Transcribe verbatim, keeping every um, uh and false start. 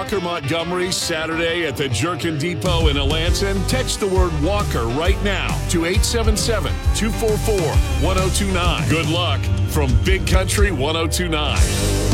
Walker Montgomery Saturday at the Jerkin Depot in Alanson? Text the word Walker right now to eight seven seven, two four four, one oh two nine. Good luck from Big Country one oh two nine.